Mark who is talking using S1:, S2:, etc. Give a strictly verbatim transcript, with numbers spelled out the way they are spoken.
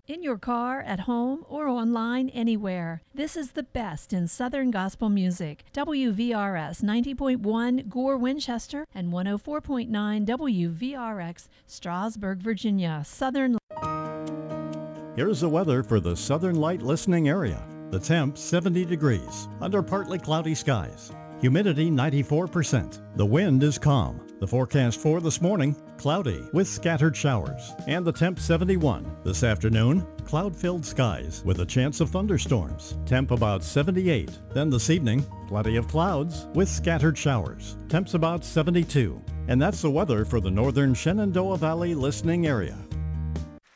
S1: In your car, at home, or online, anywhere. This is the best in Southern gospel music. W V R S ninety point one Gore, Winchester, and one oh four point nine W V R X, Strasburg, Virginia. Southern.
S2: Here's the weather for the Southern Light listening area. The temp seventy degrees, under partly cloudy skies. Humidity ninety-four percent. The wind is calm. The forecast for this morning, cloudy with scattered showers. And the temp seventy-one. This afternoon, cloud-filled skies with a chance of thunderstorms. Temp about seventy-eight. Then this evening, plenty of clouds with scattered showers. Temps about seventy-two. And that's the weather for the northern Shenandoah Valley listening area.